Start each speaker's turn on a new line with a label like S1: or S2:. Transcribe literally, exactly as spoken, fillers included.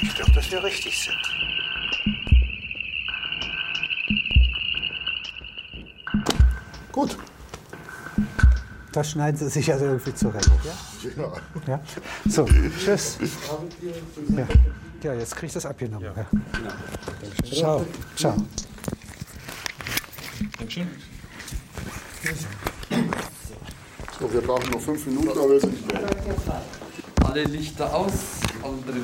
S1: ich doch, dass wir richtig sind.
S2: Gut.
S1: Das schneiden Sie sich also irgendwie zurecht, ja?
S2: Ja.
S1: Ja? So, tschüss. Ja, ja, jetzt kriege ich das abgenommen. Ja. Ja. Ciao. Ciao.
S3: Dankeschön.
S2: So, wir brauchen noch fünf Minuten, aber wir sind.
S3: Alle Lichter aus, alle